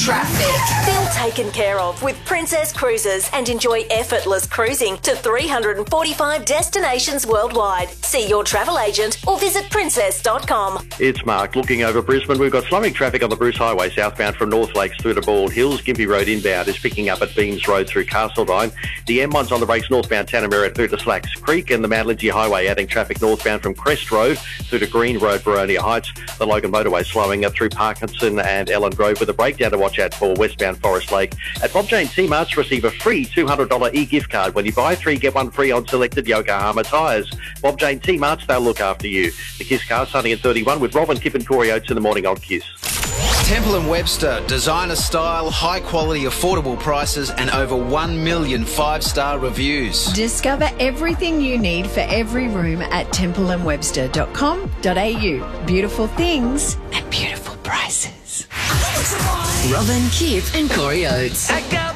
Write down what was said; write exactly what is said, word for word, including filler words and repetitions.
Traffic. Feel taken care of with Princess Cruises and enjoy effortless cruising to three hundred forty-five destinations worldwide. See your travel agent or visit princess dot com. It's Mark looking over Brisbane. We've got slowing traffic on the Bruce Highway southbound from North Lakes through to Bald Hills. Gympie Road inbound is picking up at Beams Road through Castledine. The M one's on the brakes northbound Tanamera through to Slacks Creek, and the Mount Lindesay Highway adding traffic northbound from Crest Road through to Green Road, Baronia Heights. The Logan Motorway slowing up through Parkinson and Ellen Grove with a breakdown to watch out for westbound Forest Lake. At Bob Jane T-Marts, receive a free two hundred dollars e-gift card when you buy three, get one free on selected Yokohama tyres. Bob Jane T-Marts, they'll look after you. The Kiss Car Sunny at thirty-one with Robin, Kip and Corey Oates in the morning on Kiss. Temple and Webster, designer style, high quality, affordable prices and over one million five-star reviews. Discover everything you need for every room at temple and webster dot com dot a u. Beautiful things at beautiful prices. Robin, Kip and Corey Oates.